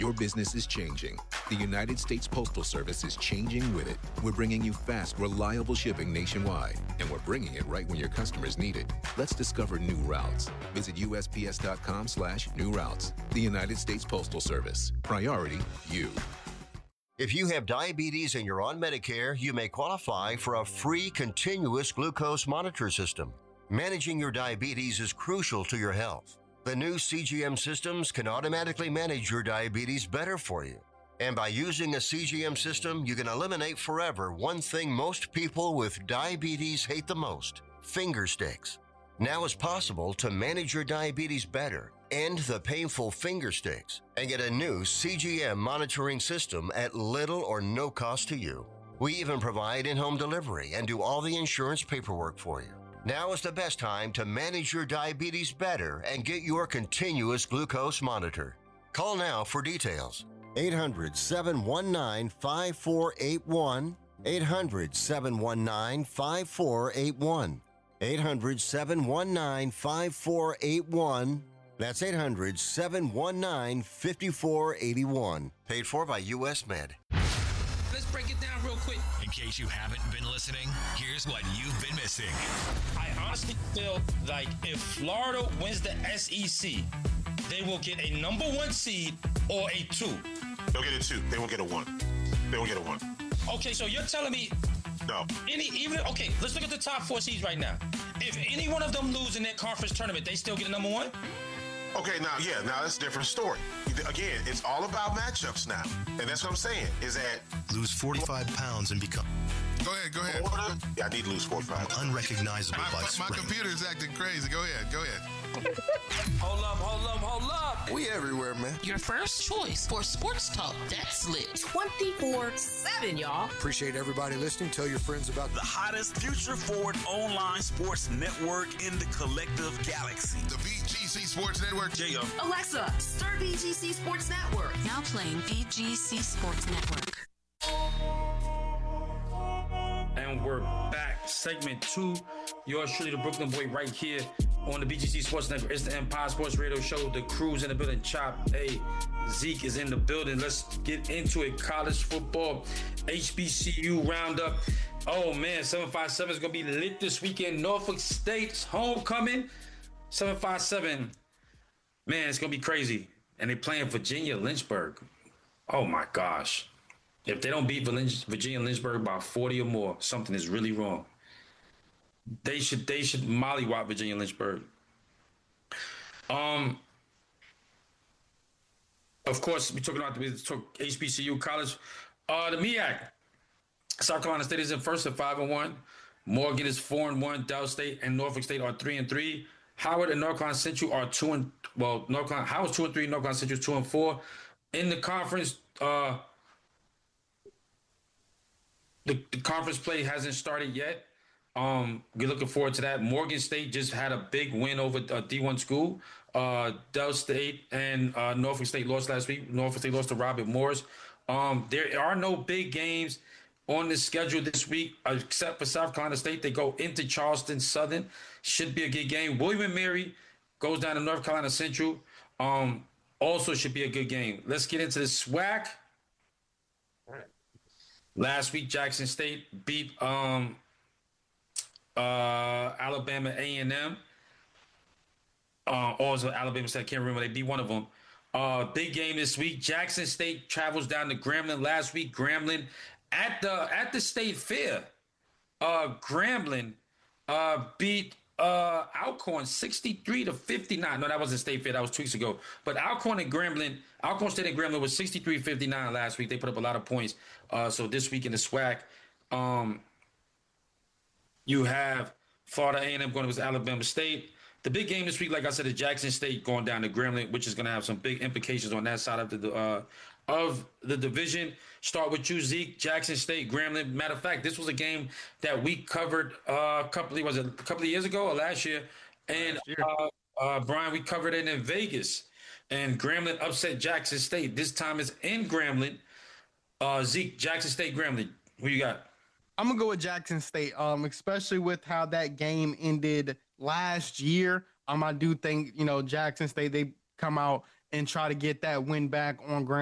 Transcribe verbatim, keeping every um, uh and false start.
Your business is changing. The United States Postal Service is changing with it. We're bringing you fast, reliable shipping nationwide, and we're bringing it right when your customers need it. Let's discover new routes. Visit U S P S dot com slash new routes. The United States Postal Service. Priority you. If you have diabetes and you're on Medicare, you may qualify for a free continuous glucose monitor system. Managing your diabetes is crucial to your health. The new C G M systems can automatically manage your diabetes better for you. And by using a C G M system, you can eliminate forever one thing most people with diabetes hate the most: finger sticks. Now it's possible to manage your diabetes better, end the painful finger sticks, and get a new C G M monitoring system at little or no cost to you. We even provide in-home delivery and do all the insurance paperwork for you. Now is the best time to manage your diabetes better and get your continuous glucose monitor. Call now for details. eight hundred, seven one nine, five four eight one. eight hundred, seven one nine, five four eight one. eight hundred, seven one nine, five four eight one. That's eight hundred, seven one nine, five four eight one. Paid for by U S Med. Let's break it down real quick. In case you haven't been listening, here's what you've been missing. I honestly feel like if Florida wins the S E C, they will get a number one seed or a two. They'll get a two. They won't get a one. They won't get a one. Okay, so you're telling me no. Any even okay, let's look at the top four seeds right now. If any one of them lose in their conference tournament, they still get a number one? Okay, now, yeah, now that's a different story. Again, it's all about matchups now. And that's what I'm saying, is that... Lose forty-five pounds and become... Go ahead, go ahead. Yeah, I need to lose forty-five. Unrecognizable my, by my, spring. My computer's acting crazy. Go ahead, go ahead. Hold up, hold up, hold up. We everywhere, man. Your first choice for sports talk that's lit. twenty-four seven, y'all. Appreciate everybody listening. Tell your friends about the hottest future forward online sports network in the collective galaxy. The B G C Sports Network. J O. Alexa, start B G C Sports Network. Now playing B G C Sports Network. And we're back. Segment two. Yours truly, the Brooklyn boy, right here on the B G C Sports Network. It's the Empire Sports Radio Show. The crew's in the building. Chop. Hey, Zeke is in the building. Let's get into it. College football, H B C U roundup. Oh, man, seven five seven is going to be lit this weekend. Norfolk State's homecoming. seven five seven. Man, it's going to be crazy. And they're playing Virginia Lynchburg. Oh, my gosh. If they don't beat Virginia Lynchburg by forty or more, something is really wrong. They should they should mollywop Virginia Lynchburg. Um, of course, we're talking about the talk H B C U college. Uh, the M E A C. South Carolina State is in first at five and one. Morgan is four and one. Dow State and Norfolk State are three and three. Howard and North Carolina Central are two and well. North Carolina Howard's two and three. North Carolina Central two and four. In the conference, uh, the, the conference play hasn't started yet. Um, we're looking forward to that. Morgan State just had a big win over a D one school. Uh, Del State and uh, Norfolk State lost last week. Norfolk State lost to Robert Morris. Um, there are no big games on the schedule this week, except for South Carolina State. They go into Charleston Southern. Should be a good game. William and Mary goes down to North Carolina Central. Um, also should be a good game. Let's get into the SWAC. Last week, Jackson State beat um, uh, Alabama A and M. Uh, also, Alabama State, I can't remember. They beat one of them. Uh, big game this week. Jackson State travels down to Grambling last week. Grambling at the at the state fair. Uh, Grambling uh, beat uh, Alcorn sixty-three to fifty-nine. No, that wasn't state fair. That was two weeks ago. But Alcorn and Grambling, Alcorn State and Grambling was sixty-three fifty-nine last week. They put up a lot of points. Uh, so this week in the SWAC, um, you have Florida A and M going with Alabama State. The big game this week, like I said, is Jackson State going down to Grambling, which is going to have some big implications on that side of the uh, of the division. Start with you, Zeke. Jackson State, Grambling. Matter of fact, this was a game that we covered uh, a couple of was it a couple of years ago or last year, and last year. Uh, uh, Brian, we covered it in Vegas, and Grambling upset Jackson State. This time it's in Grambling. Uh, Zeke, Jackson State, Grambling. Who you got? I'm gonna go with Jackson State, um, especially with how that game ended last year. Um, I do think you know Jackson State they come out and try to get that win back on Grambling.